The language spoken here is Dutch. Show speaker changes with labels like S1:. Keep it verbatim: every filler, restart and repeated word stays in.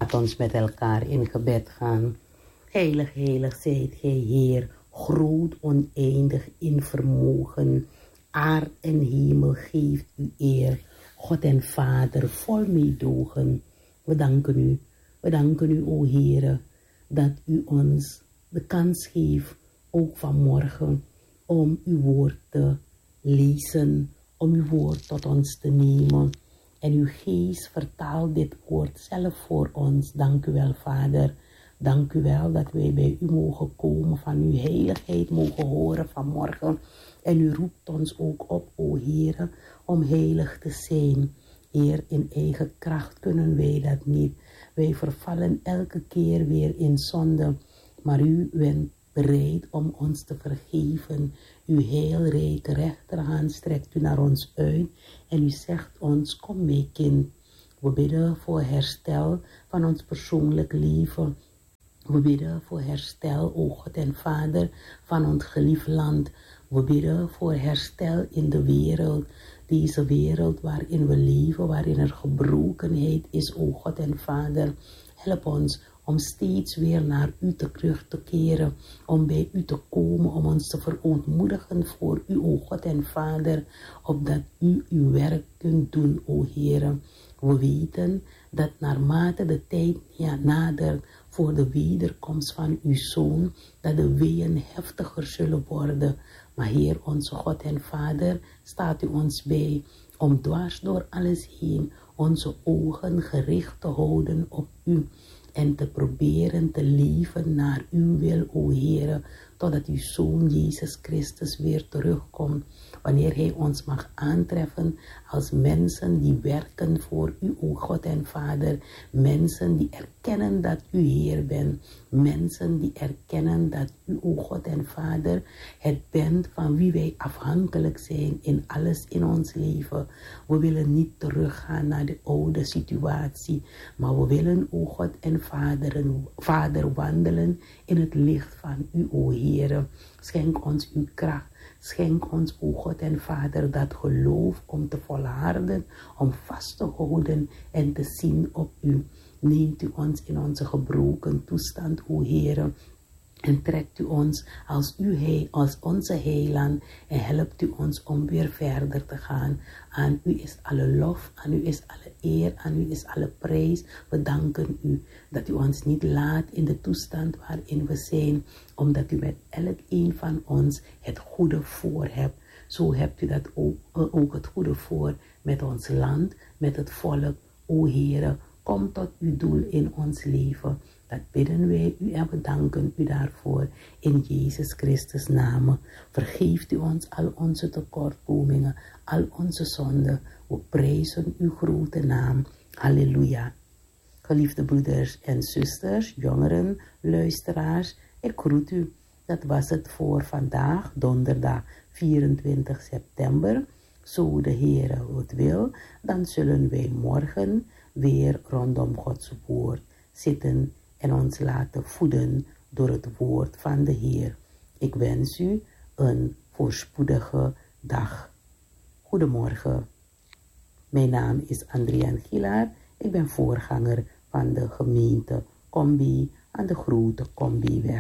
S1: Laat ons met elkaar in gebed gaan. Heilig, heilig zijt gij, Heer, groot, oneindig in vermogen. Aard en hemel geeft u eer. God en Vader, vol meedogen. We danken u, we danken u, o Heere, dat u ons de kans geeft, ook vanmorgen, om uw woord te lezen, om uw woord tot ons te nemen. En uw geest vertaalt dit woord zelf voor ons. Dank u wel, Vader. Dank u wel dat wij bij u mogen komen, van uw heiligheid mogen horen vanmorgen. En u roept ons ook op, o Heere, om heilig te zijn. Heer, in eigen kracht kunnen wij dat niet. Wij vervallen elke keer weer in zonde. Maar u bent bereid om ons te vergeven. Uw heilrijke rechterhand strekt u naar ons uit. En u zegt ons, kom mee kind. We bidden voor herstel van ons persoonlijk leven. We bidden voor herstel, o God en Vader, van ons geliefd land. We bidden voor herstel in de wereld. Deze wereld waarin we leven, waarin er gebrokenheid is, o God en Vader. Help ons om steeds weer naar u te terug te keren. Om bij u te komen, om ons te verootmoedigen voor u, o God en Vader. Opdat u uw werk kunt doen, o Heere. We weten dat naarmate de tijd ja, nadert voor de wederkomst van uw Zoon, dat de weeën heftiger zullen worden. Maar Heer, onze God en Vader, staat u ons bij om dwars door alles heen onze ogen gericht te houden op u. En te proberen te leven naar uw wil, o Heere, totdat uw Zoon Jezus Christus weer terugkomt. Wanneer hij ons mag aantreffen als mensen die werken voor u, o God en Vader. Mensen die erkennen dat u Heer bent. Mensen die erkennen dat u, o God en Vader, het bent van wie wij afhankelijk zijn in alles in ons leven. We willen niet teruggaan naar de oude situatie, maar we willen, o God en Vader, Vader wandelen in het licht van u, o Heere. Schenk ons uw kracht. Schenk ons, o God en Vader, dat geloof om te volharden, om vast te houden en te zien op u. Neemt u ons in onze gebroken toestand, o Heere. En trekt u ons als, uw heil, als onze heiland en helpt u ons om weer verder te gaan. Aan u is alle lof, aan u is alle eer, aan u is alle prijs. We danken u dat u ons niet laat in de toestand waarin we zijn, omdat u met elk een van ons het goede voor hebt. Zo hebt u dat ook, ook het goede voor met ons land, met het volk. O Heere, kom tot uw doel in ons leven. Dat bidden wij u en we danken u daarvoor. In Jezus Christus' naam. Vergeeft u ons al onze tekortkomingen, al onze zonden. We prijzen uw grote naam. Halleluja. Geliefde broeders en zusters, jongeren, luisteraars, ik groet u. Dat was het voor vandaag, donderdag vierentwintig september. Zo de Heere het wil, dan zullen wij morgen weer rondom Gods woord zitten en ons laten voeden door het woord van de Heer. Ik wens u een voorspoedige dag. Goedemorgen. Mijn naam is Adriaan Gilaar. Ik ben voorganger van de gemeente Combi aan de Grote Combiweg.